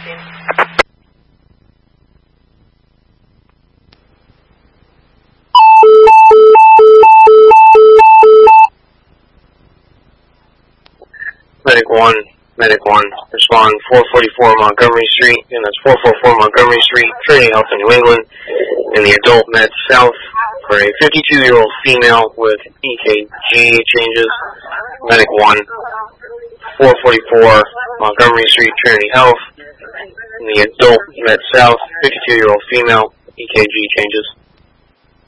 scene. Medic 1, respond 444 Montgomery Street, and that's 444 Montgomery Street, Trinity Health in New England, in the adult med south for a 52-year-old female with EKG changes. Medic 1, 444 Montgomery Street, Trinity Health, in the adult med south, 52-year-old female, EKG changes.